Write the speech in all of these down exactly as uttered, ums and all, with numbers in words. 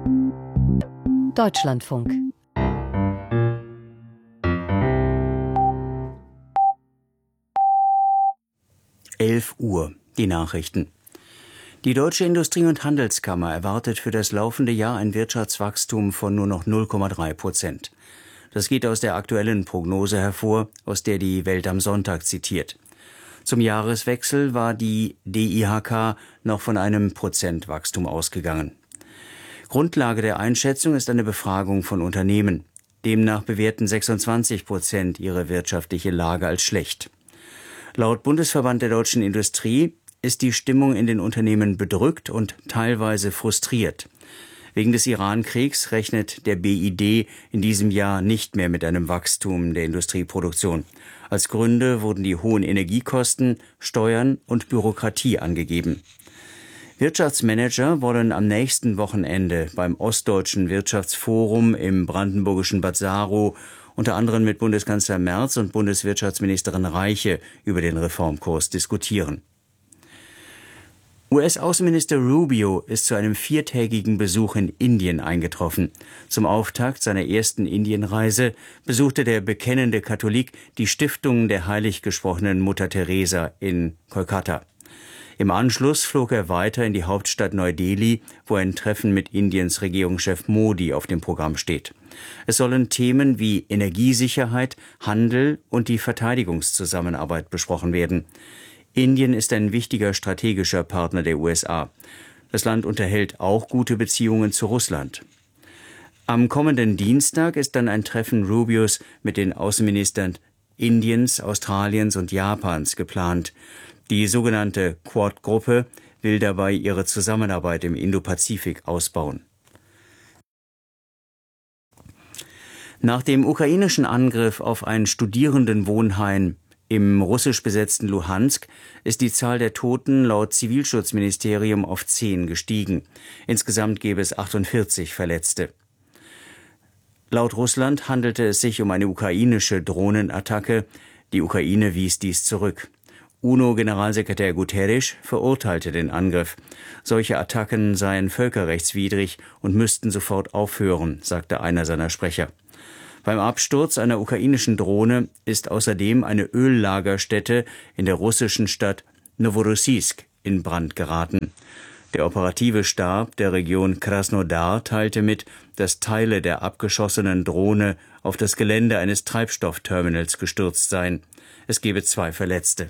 Deutschlandfunk. elf Uhr, die Nachrichten. Die Deutsche Industrie- und Handelskammer erwartet für das laufende Jahr ein Wirtschaftswachstum von nur noch null Komma drei Prozent. Das geht aus der aktuellen Prognose hervor, aus der die Welt am Sonntag zitiert. Zum Jahreswechsel war die D I H K noch von einem Prozentwachstum ausgegangen. Grundlage der Einschätzung ist eine Befragung von Unternehmen. Demnach bewerten sechsundzwanzig Prozent ihre wirtschaftliche Lage als schlecht. Laut Bundesverband der deutschen Industrie ist die Stimmung in den Unternehmen bedrückt und teilweise frustriert. Wegen des Iran-Kriegs rechnet der B I D in diesem Jahr nicht mehr mit einem Wachstum der Industrieproduktion. Als Gründe wurden die hohen Energiekosten, Steuern und Bürokratie angegeben. Wirtschaftsmanager wollen am nächsten Wochenende beim Ostdeutschen Wirtschaftsforum im brandenburgischen Bad Saro unter anderem mit Bundeskanzler Merz und Bundeswirtschaftsministerin Reiche über den Reformkurs diskutieren. U S-Außenminister Rubio ist zu einem viertägigen Besuch in Indien eingetroffen. Zum Auftakt seiner ersten Indienreise besuchte der bekennende Katholik die Stiftung der heilig gesprochenen Mutter Teresa in Kolkata. Im Anschluss flog er weiter in die Hauptstadt Neu-Delhi, wo ein Treffen mit Indiens Regierungschef Modi auf dem Programm steht. Es sollen Themen wie Energiesicherheit, Handel und die Verteidigungszusammenarbeit besprochen werden. Indien ist ein wichtiger strategischer Partner der U S A. Das Land unterhält auch gute Beziehungen zu Russland. Am kommenden Dienstag ist dann ein Treffen Rubios mit den Außenministern Indiens, Australiens und Japans geplant. Die sogenannte Quad-Gruppe will dabei ihre Zusammenarbeit im Indopazifik ausbauen. Nach dem ukrainischen Angriff auf ein Studierendenwohnheim im russisch besetzten Luhansk ist die Zahl der Toten laut Zivilschutzministerium auf zehn gestiegen. Insgesamt gäbe es achtundvierzig Verletzte. Laut Russland handelte es sich um eine ukrainische Drohnenattacke. Die Ukraine wies dies zurück. UNO-Generalsekretär Guterres verurteilte den Angriff. Solche Attacken seien völkerrechtswidrig und müssten sofort aufhören, sagte einer seiner Sprecher. Beim Absturz einer ukrainischen Drohne ist außerdem eine Öllagerstätte in der russischen Stadt Noworossiysk in Brand geraten. Der operative Stab der Region Krasnodar teilte mit, dass Teile der abgeschossenen Drohne auf das Gelände eines Treibstoffterminals gestürzt seien. Es gebe zwei Verletzte.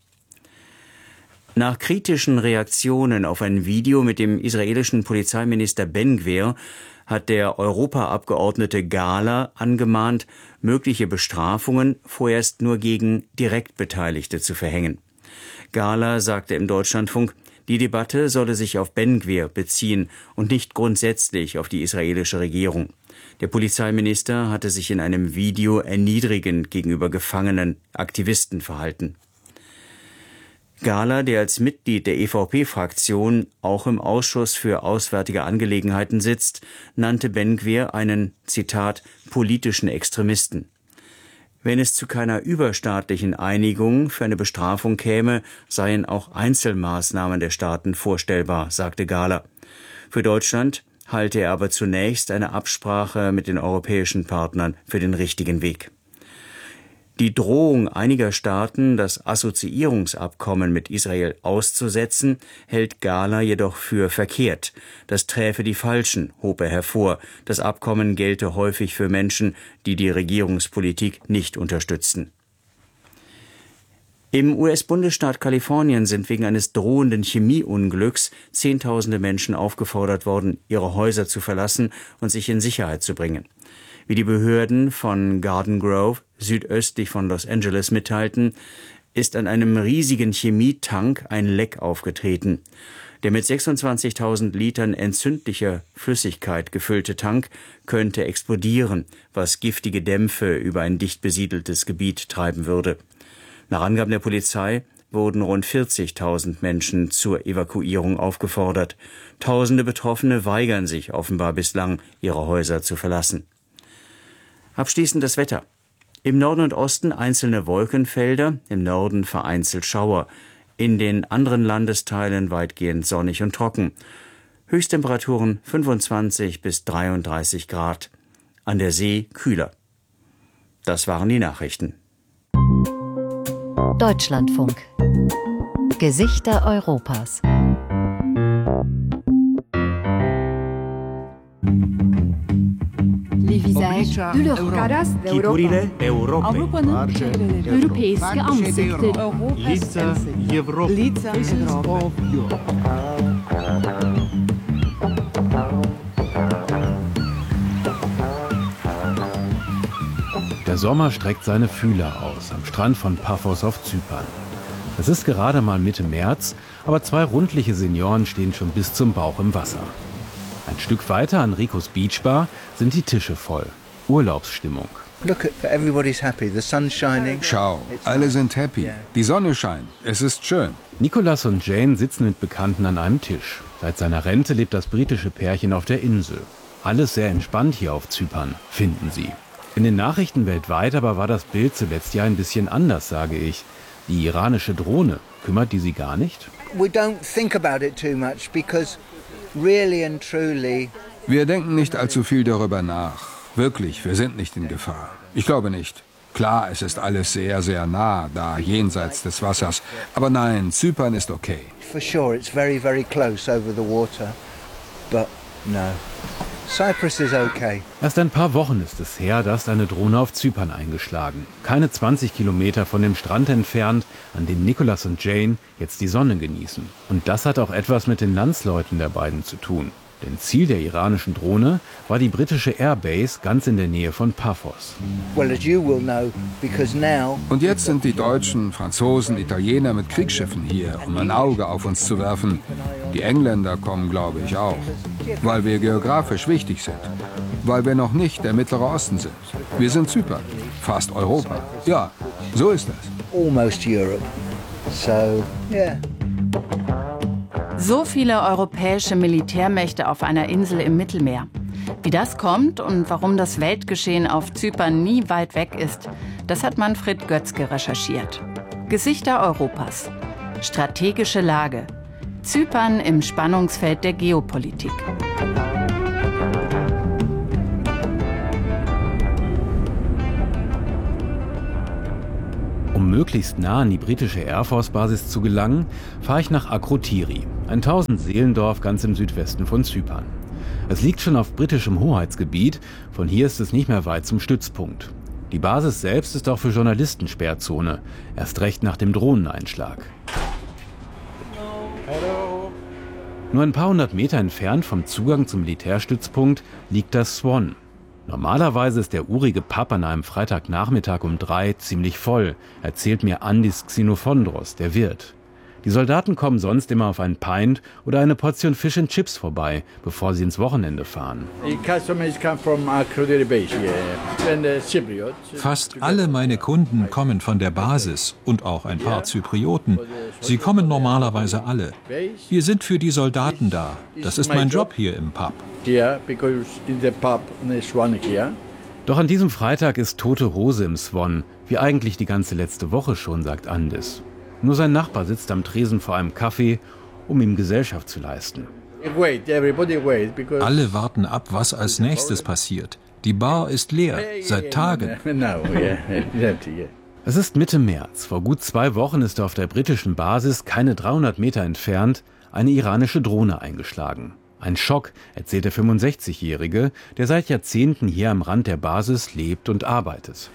Nach kritischen Reaktionen auf ein Video mit dem israelischen Polizeiminister Ben Gvir hat der Europaabgeordnete Gahler angemahnt, mögliche Bestrafungen vorerst nur gegen Direktbeteiligte zu verhängen. Gahler sagte im Deutschlandfunk, die Debatte solle sich auf Ben Gvir beziehen und nicht grundsätzlich auf die israelische Regierung. Der Polizeiminister hatte sich in einem Video erniedrigend gegenüber gefangenen Aktivisten verhalten. Gahler, der als Mitglied der E V P-Fraktion auch im Ausschuss für Auswärtige Angelegenheiten sitzt, nannte Ben Gvir einen, Zitat, politischen Extremisten. Wenn es zu keiner überstaatlichen Einigung für eine Bestrafung käme, seien auch Einzelmaßnahmen der Staaten vorstellbar, sagte Gahler. Für Deutschland halte er aber zunächst eine Absprache mit den europäischen Partnern für den richtigen Weg. Die Drohung einiger Staaten, das Assoziierungsabkommen mit Israel auszusetzen, hält Gahler jedoch für verkehrt. Das träfe die Falschen, hob er hervor. Das Abkommen gelte häufig für Menschen, die die Regierungspolitik nicht unterstützten. Im U S-Bundesstaat Kalifornien sind wegen eines drohenden Chemieunglücks Zehntausende Menschen aufgefordert worden, ihre Häuser zu verlassen und sich in Sicherheit zu bringen. Wie die Behörden von Garden Grove, südöstlich von Los Angeles, mitteilten, ist an einem riesigen Chemietank ein Leck aufgetreten. Der mit sechsundzwanzigtausend Litern entzündlicher Flüssigkeit gefüllte Tank könnte explodieren, was giftige Dämpfe über ein dicht besiedeltes Gebiet treiben würde. Nach Angaben der Polizei wurden rund vierzigtausend Menschen zur Evakuierung aufgefordert. Tausende Betroffene weigern sich offenbar bislang, ihre Häuser zu verlassen. Abschließend das Wetter. Im Norden und Osten einzelne Wolkenfelder, im Norden vereinzelt Schauer. In den anderen Landesteilen weitgehend sonnig und trocken. Höchsttemperaturen fünfundzwanzig bis dreiunddreißig Grad. An der See kühler. Das waren die Nachrichten. Deutschlandfunk. Gesichter Europas. Les visages de l'Europa. Europa. Europeiske ansikter. Лица Европы. Лица Европы. Der Sommer streckt seine Fühler aus am Strand von Paphos auf Zypern. Es ist gerade mal Mitte März, aber zwei rundliche Senioren stehen schon bis zum Bauch im Wasser. Ein Stück weiter an Ricos Beach Bar sind die Tische voll. Urlaubsstimmung. Schau, alle sind happy. Die Sonne scheint. Es ist schön. Nicholas und Jane sitzen mit Bekannten an einem Tisch. Seit seiner Rente lebt das britische Pärchen auf der Insel. Alles sehr entspannt hier auf Zypern, finden sie. In den Nachrichten weltweit aber war das Bild zuletzt ja ein bisschen anders, sage ich. Die iranische Drohne, kümmert die Sie gar nicht? Wir denken nicht allzu viel darüber nach. Wirklich, wir sind nicht in Gefahr. Ich glaube nicht. Klar, es ist alles sehr, sehr nah, da jenseits des Wassers. Aber nein, Zypern ist okay. For sure, it's very, very close over the water. But no. Cyprus is okay. Erst ein paar Wochen ist es her, da ist eine Drohne auf Zypern eingeschlagen. Keine zwanzig Kilometer von dem Strand entfernt, an dem Nicholas und Jane jetzt die Sonne genießen. Und das hat auch etwas mit den Landsleuten der beiden zu tun. Denn Ziel der iranischen Drohne war die britische Airbase ganz in der Nähe von Paphos. Well, as you will know, because now Und jetzt sind die Deutschen, Franzosen, Italiener mit Kriegsschiffen hier, um ein Auge auf uns zu werfen. Die Engländer kommen, glaube ich, auch. Weil wir geografisch wichtig sind. Weil wir noch nicht der Mittlere Osten sind. Wir sind Zypern. Fast Europa. Ja, so ist das. almost Europe. So, yeah. So viele europäische Militärmächte auf einer Insel im Mittelmeer. Wie das kommt und warum das Weltgeschehen auf Zypern nie weit weg ist, das hat Manfred Götzke recherchiert. Gesichter Europas. Strategische Lage. Zypern im Spannungsfeld der Geopolitik. Um möglichst nah an die britische Air Force-Basis zu gelangen, fahre ich nach Akrotiri, ein Tausend-Seelendorf ganz im Südwesten von Zypern. Es liegt schon auf britischem Hoheitsgebiet, von hier ist es nicht mehr weit zum Stützpunkt. Die Basis selbst ist auch für Journalisten Sperrzone, erst recht nach dem Drohneneinschlag. Nur ein paar hundert Meter entfernt vom Zugang zum Militärstützpunkt liegt das Swan. Normalerweise ist der urige Pub an einem Freitagnachmittag um drei ziemlich voll, erzählt mir Andis Xenophondros, der Wirt. Die Soldaten kommen sonst immer auf ein Pint oder eine Portion Fish and Chips vorbei, bevor sie ins Wochenende fahren. Fast alle meine Kunden kommen von der Basis und auch ein paar Zyprioten. Sie kommen normalerweise alle. Wir sind für die Soldaten da. Das ist mein Job hier im Pub. Doch an diesem Freitag ist tote Hose im Swan, wie eigentlich die ganze letzte Woche schon, sagt Andis. Nur sein Nachbar sitzt am Tresen vor einem Café, um ihm Gesellschaft zu leisten. Alle warten ab, was als nächstes passiert. Die Bar ist leer, seit Tagen. Es ist Mitte März. Vor gut zwei Wochen ist auf der britischen Basis, keine dreihundert Meter entfernt, eine iranische Drohne eingeschlagen. Ein Schock, erzählt der fünfundsechzigjährige, der seit Jahrzehnten hier am Rand der Basis lebt und arbeitet.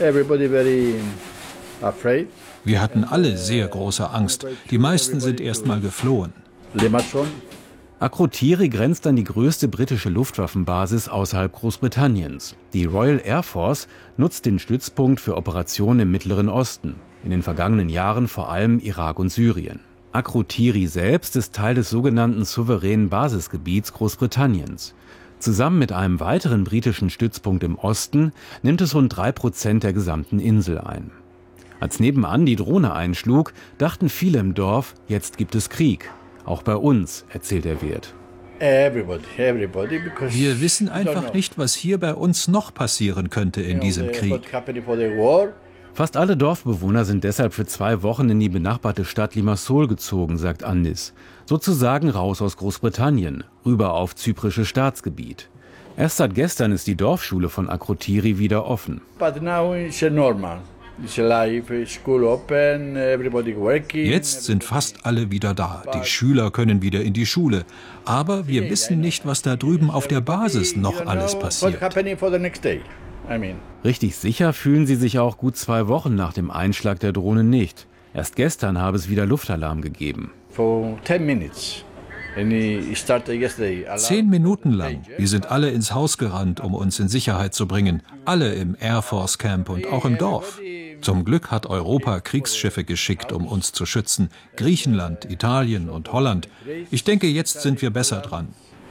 Wir hatten alle sehr große Angst. Die meisten sind erst mal geflohen. Akrotiri grenzt an die größte britische Luftwaffenbasis außerhalb Großbritanniens. Die Royal Air Force nutzt den Stützpunkt für Operationen im Mittleren Osten. In den vergangenen Jahren vor allem Irak und Syrien. Akrotiri selbst ist Teil des sogenannten souveränen Basisgebiets Großbritanniens. Zusammen mit einem weiteren britischen Stützpunkt im Osten nimmt es rund drei Prozent der gesamten Insel ein. Als nebenan die Drohne einschlug, dachten viele im Dorf, jetzt gibt es Krieg. Auch bei uns, erzählt der Wirt. Wir wissen einfach nicht, was hier bei uns noch passieren könnte in diesem Krieg. Fast alle Dorfbewohner sind deshalb für zwei Wochen in die benachbarte Stadt Limassol gezogen, sagt Andis. Sozusagen raus aus Großbritannien, rüber auf zyprisches Staatsgebiet. Erst seit gestern ist die Dorfschule von Akrotiri wieder offen. Jetzt sind fast alle wieder da. Die Schüler können wieder in die Schule. Aber wir wissen nicht, was da drüben auf der Basis noch alles passiert. Richtig sicher fühlen sie sich auch gut zwei Wochen nach dem Einschlag der Drohne nicht. Erst gestern habe es wieder Luftalarm gegeben. Zehn Minuten lang. Wir sind alle ins Haus gerannt, um uns in Sicherheit zu bringen. Alle im Air Force Camp und auch im Dorf. Zum Glück hat Europa Kriegsschiffe geschickt, um uns zu schützen. Griechenland, Italien und Holland. Ich denke, jetzt sind wir besser dran.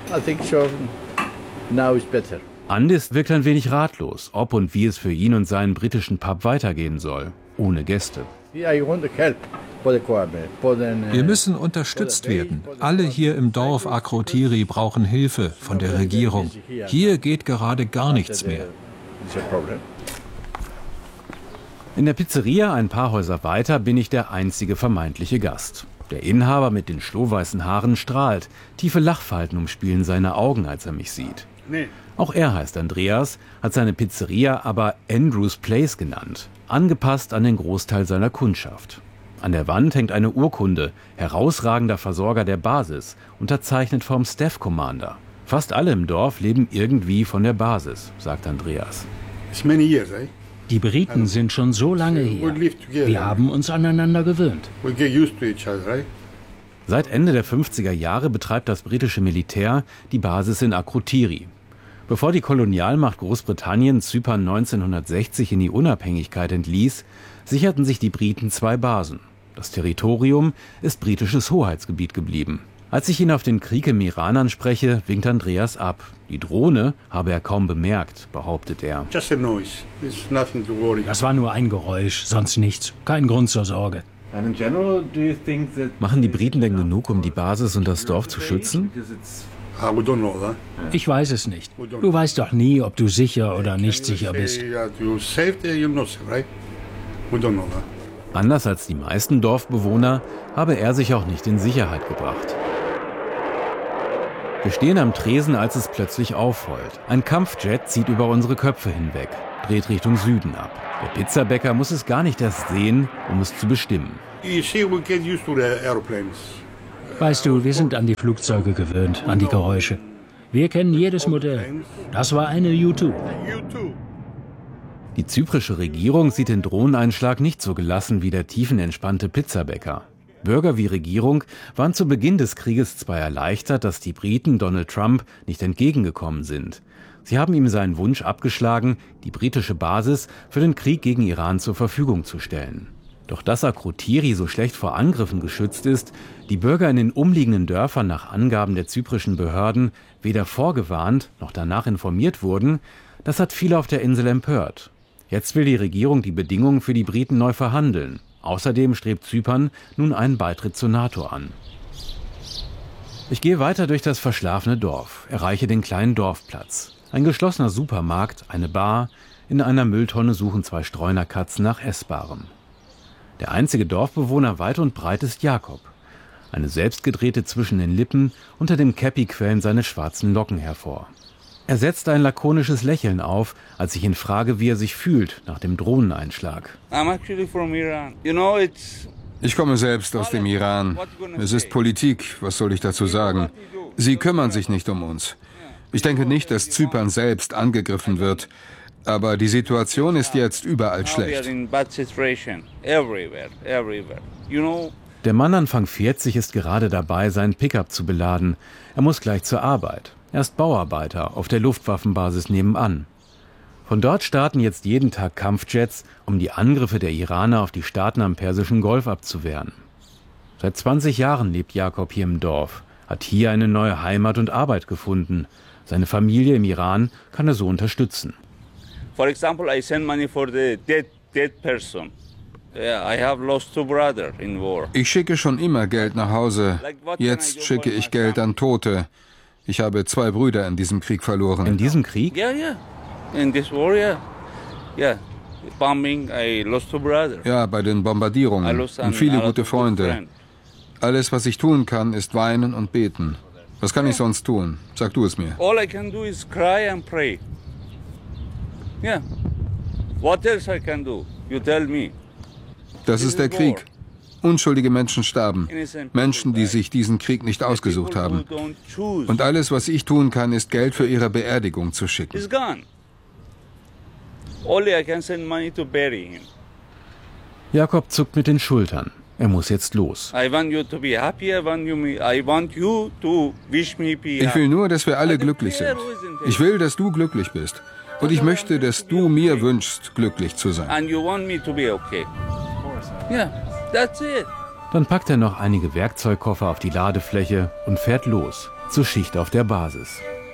Andis wirkt ein wenig ratlos, ob und wie es für ihn und seinen britischen Pub weitergehen soll. Ohne Gäste. Wir müssen unterstützt werden. Alle hier im Dorf Akrotiri brauchen Hilfe von der Regierung. Hier geht gerade gar nichts mehr. In der Pizzeria, ein paar Häuser weiter, bin ich der einzige vermeintliche Gast. Der Inhaber mit den schlohweißen Haaren strahlt. Tiefe Lachfalten umspielen seine Augen, als er mich sieht. Auch er heißt Andreas, hat seine Pizzeria aber Andrews Place genannt, angepasst an den Großteil seiner Kundschaft. An der Wand hängt eine Urkunde, herausragender Versorger der Basis, unterzeichnet vom Staff Commander. Fast alle im Dorf leben irgendwie von der Basis, sagt Andreas. Die Briten sind schon so lange hier. Wir haben uns aneinander gewöhnt. Seit Ende der fünfziger Jahre betreibt das britische Militär die Basis in Akrotiri. Bevor die Kolonialmacht Großbritannien Zypern neunzehnhundertsechzig in die Unabhängigkeit entließ, sicherten sich die Briten zwei Basen. Das Territorium ist britisches Hoheitsgebiet geblieben. Als ich ihn auf den Krieg im Iran anspreche, winkt Andreas ab. Die Drohne habe er kaum bemerkt, behauptet er. Das war nur ein Geräusch, sonst nichts. Kein Grund zur Sorge. Machen die Briten denn genug, um die Basis und das Dorf zu schützen? Ich weiß es nicht. Du weißt doch nie, ob du sicher oder nicht sicher bist. Anders als die meisten Dorfbewohner habe er sich auch nicht in Sicherheit gebracht. Wir stehen am Tresen, als es plötzlich aufheult. Ein Kampfjet zieht über unsere Köpfe hinweg, dreht Richtung Süden ab. Der Pizzabäcker muss es gar nicht erst sehen, um es zu bestimmen. Weißt du, wir sind an die Flugzeuge gewöhnt, an die Geräusche. Wir kennen jedes Modell. Das war eine U zwei. Die zyprische Regierung sieht den Drohneneinschlag nicht so gelassen wie der tiefenentspannte Pizzabäcker. Bürger wie Regierung waren zu Beginn des Krieges zwar erleichtert, dass die Briten Donald Trump nicht entgegengekommen sind. Sie haben ihm seinen Wunsch abgeschlagen, die britische Basis für den Krieg gegen Iran zur Verfügung zu stellen. Doch dass Akrotiri so schlecht vor Angriffen geschützt ist, die Bürger in den umliegenden Dörfern nach Angaben der zyprischen Behörden weder vorgewarnt noch danach informiert wurden, das hat viele auf der Insel empört. Jetzt will die Regierung die Bedingungen für die Briten neu verhandeln. Außerdem strebt Zypern nun einen Beitritt zur NATO an. Ich gehe weiter durch das verschlafene Dorf, erreiche den kleinen Dorfplatz. Ein geschlossener Supermarkt, eine Bar, in einer Mülltonne suchen zwei Streunerkatzen nach Essbarem. Der einzige Dorfbewohner weit und breit ist Jakob. Eine selbstgedrehte zwischen den Lippen, unter dem Käppi quellen seine schwarzen Locken hervor. Er setzt ein lakonisches Lächeln auf, als ich ihn frage, wie er sich fühlt nach dem Drohneneinschlag. Ich komme selbst aus dem Iran. Es ist Politik, was soll ich dazu sagen? Sie kümmern sich nicht um uns. Ich denke nicht, dass Zypern selbst angegriffen wird. Aber die Situation ist jetzt überall schlecht. Der Mann Anfang vierzig ist gerade dabei, seinen Pickup zu beladen. Er muss gleich zur Arbeit. Er ist Bauarbeiter auf der Luftwaffenbasis nebenan. Von dort starten jetzt jeden Tag Kampfjets, um die Angriffe der Iraner auf die Staaten am Persischen Golf abzuwehren. Seit zwanzig Jahren lebt Jakob hier im Dorf, hat hier eine neue Heimat und Arbeit gefunden. Seine Familie im Iran kann er so unterstützen. For example, I send money for the dead dead person. Yeah, I have lost two brothers in war. Ich schicke schon immer Geld nach Hause. Jetzt schicke ich Geld an Tote. Ich habe zwei Brüder in diesem Krieg verloren. In diesem Krieg? Ja, ja. In this war, ja. Ja. bombing, I lost two brothers. Ja, bei den Bombardierungen und viele gute Freunde. Alles, was ich tun kann, ist weinen und beten. Was kann ich sonst tun? Sag du es mir. All I can do is cry and pray. Yeah. What else I can do? You tell me. Das ist der Krieg. Unschuldige Menschen starben. Menschen, die sich diesen Krieg nicht ausgesucht haben. Und alles, was ich tun kann, ist Geld für ihre Beerdigung zu schicken. It's gone. Only I can send money to bury him. Jakob zuckt mit den Schultern. Er muss jetzt los. I want you to be happy. I want you, I want you to wish me peace. Ich will nur, dass wir alle glücklich sind. Ich will, dass du glücklich bist. Und ich möchte, dass du mir wünschst, glücklich zu sein. And you want me to be okay. Yeah, that's it. Dann packt er noch einige Werkzeugkoffer auf die Ladefläche und fährt los zur Schicht auf der Basis.